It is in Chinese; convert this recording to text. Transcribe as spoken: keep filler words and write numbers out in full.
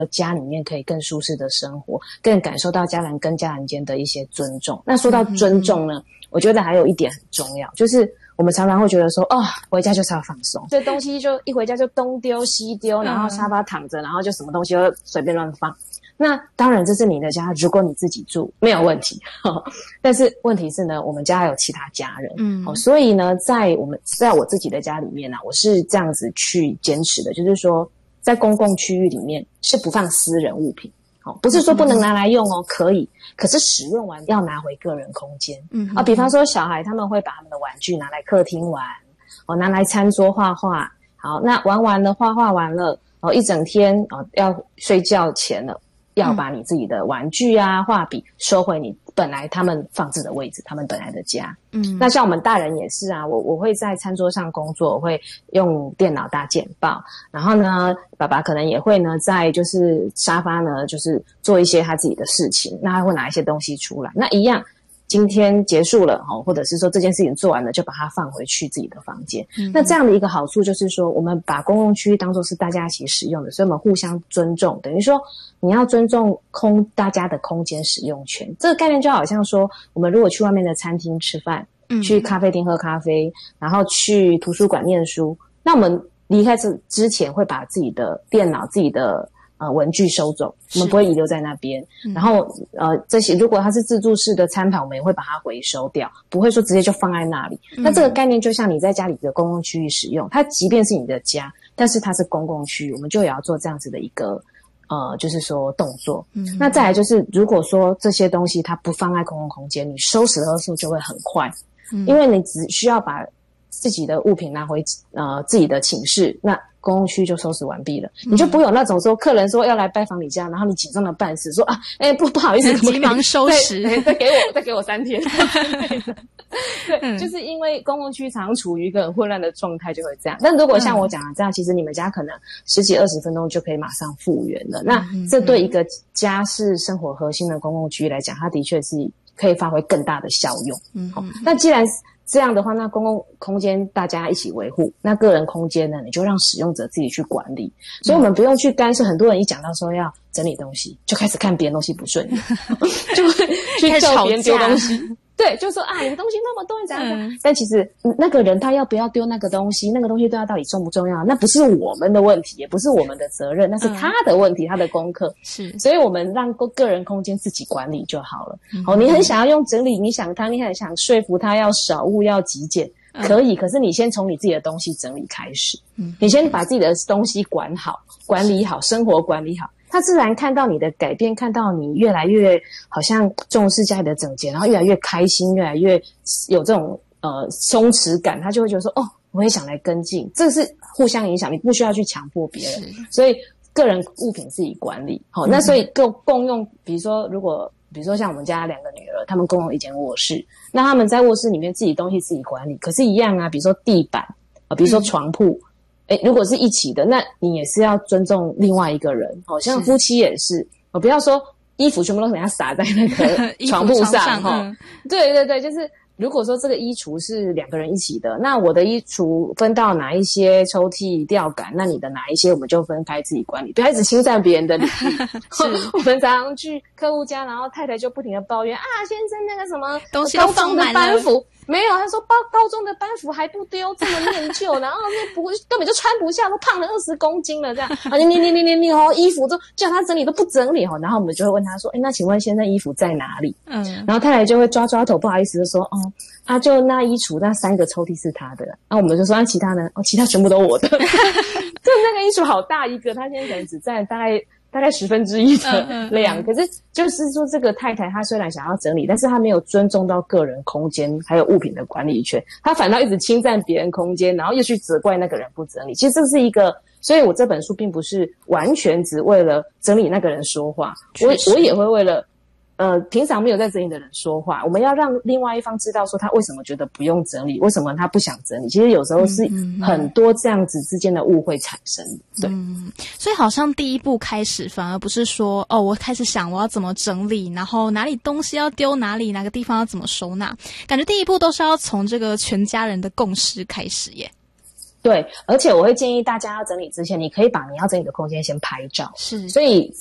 家里面可以更舒适的生活，更感受到家人跟家人间的一些尊重。那说到尊重呢，嗯、我觉得还有一点很重要，就是我们常常会觉得说，哦，回家就是要放松，这东西就一回家就东丢西丢，然后沙发躺着，然后就什么东西都随便乱放。那当然这是你的家，如果你自己住没有问题，呵呵，但是问题是呢，我们家还有其他家人，嗯、哦，所以呢，在我们在我自己的家里面呢、啊，我是这样子去坚持的，就是说，在公共区域里面是不放私人物品，哦，不是说不能拿来用哦，可以，可是使用完要拿回个人空间，嗯啊，比方说小孩他们会把他们的玩具拿来客厅玩，哦，拿来餐桌画画，好，那玩完了画画完了，哦，一整天哦要睡觉前了。要把你自己的玩具啊、画笔收回你本来他们放置的位置，他们本来的家。嗯，那像我们大人也是啊，我我会在餐桌上工作，我会用电脑打简报，然后呢，爸爸可能也会呢在就是沙发呢，就是做一些他自己的事情，那他会拿一些东西出来，那一样。今天结束了，或者是说这件事情做完了，就把它放回去自己的房间。嗯、那这样的一个好处就是说，我们把公共区域当作是大家一起使用的，所以我们互相尊重，等于说你要尊重空大家的空间使用权。这个概念就好像说，我们如果去外面的餐厅吃饭，嗯、去咖啡厅喝咖啡，然后去图书馆念书，那我们离开这之前会把自己的电脑、自己的呃，文具收走，我们不会遗留在那边。嗯、然后，呃，这些如果它是自助式的餐盘，我们也会把它回收掉，不会说直接就放在那里。嗯、那这个概念就像你在家里的公共区域使用，它即便是你的家，但是它是公共区域，我们就也要做这样子的一个呃，就是说动作。嗯、那再来就是，如果说这些东西它不放在公共空间，你收拾的时候就会很快，嗯、因为你只需要把自己的物品拿回呃自己的寝室，那公共区就收拾完毕了，嗯、你就不会有那种说客人说要来拜访你家，然后你紧张的半死，说啊，哎、欸、不不好意思， 急忙收拾， 再, 再给我再给我三天。对，嗯、就是因为公共区常处于一个很混乱的状态，就会这样。但如果像我讲的这样，嗯、其实你们家可能十几二十分钟就可以马上复原了。那这对一个家是生活核心的公共区域来讲，它的确是可以发挥更大的效用。嗯，好，那既然这样的话，那公共空间大家一起维护，那个人空间呢，你就让使用者自己去管理。所以我们不用去干涉。很多人一讲到说要整理东西，就开始看别人东西不顺眼，就会去叫别人丢东西。对，就说啊，你的东西那么多，你怎样？嗯、但其实那个人他要不要丢那个东西，那个东西对他到底重不重要？那不是我们的问题，也不是我们的责任，那是他的问题，嗯、他的功课。是，所以我们让个人空间自己管理就好了。嗯、哦，你很想要用整理，你想他，你很想说服他要少物要极简，嗯、可以。可是你先从你自己的东西整理开始，嗯、你先把自己的东西管好、管理好，生活管理好。他自然看到你的改变，看到你越来越好像重视家里的整洁，然后越来越开心，越来越有这种呃松弛感，他就会觉得说，哦，我也想来跟进。这是互相影响，你不需要去强迫别人。所以个人物品自己管理。好，那所以共共用，比如说如果比如说像我们家两个女儿，她们共用一间卧室，那她们在卧室里面自己东西自己管理，可是一样啊，比如说地板啊，比如说床铺。嗯诶，如果是一起的，那你也是要尊重另外一个人。好、哦、像夫妻也是，我、哦、不要说衣服全部都给人家撒在那个床铺上哈、嗯。对对对，就是如果说这个衣橱是两个人一起的，那我的衣橱分到哪一些抽屉吊杆，那你的哪一些我们就分开自己管理，不要一直侵占别人的领域。我们常常去客户家，然后太太就不停的抱怨啊，先生那个什么东西都放满了， 高中的班服没有，他说包高中的班服还不丢，这么念旧，然后那不根本就穿不下，都胖了二十公斤了这样。啊，你你你你你你哦，衣服都叫他整理都不整理哦，然后我们就会问他说，哎，那请问先生衣服在哪里？嗯，然后太太就会抓抓头，不好意思的说，哦，啊，就那衣橱那三个抽屉是他的，那、啊、我们就说，那、啊、其他呢？哦，其他全部都我的。就那个衣橱好大一个，他现在可能只占大概。大概十分之一的量，嗯嗯嗯、可是就是说，这个太太她虽然想要整理，但是她没有尊重到个人空间还有物品的管理权，她反倒一直侵占别人空间，然后又去责怪那个人不整理。其实这是一个，所以我这本书并不是完全只为了整理那个人说话，我我也会为了。呃，平常没有在整理的人说话，我们要让另外一方知道说他为什么觉得不用整理，为什么他不想整理。其实有时候是很多这样子之间的误会产生。对、 嗯，所以好像第一步开始反而不是说哦，我开始想我要怎么整理，然后哪里东西要丢哪里，哪个地方要怎么收纳。感觉第一步都是要从这个全家人的共识开始耶。 对，而且我会建议大家要整理之前，你可以把你要整理的空间先拍照。 是， 所以